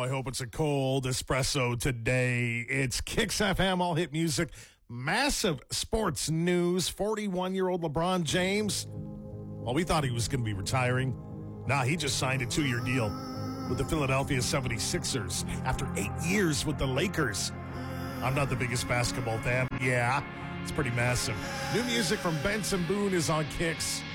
I hope it's a cold espresso today. It's Kicks FM, all hit music. Massive sports news. 41-year-old LeBron James. Well, we thought he was going to be retiring. Nah, he just signed a 2-year deal with the Philadelphia 76ers after 8 years with the Lakers. I'm not the biggest basketball fan. Yeah, it's pretty massive. New music from Benson Boone is on Kicks.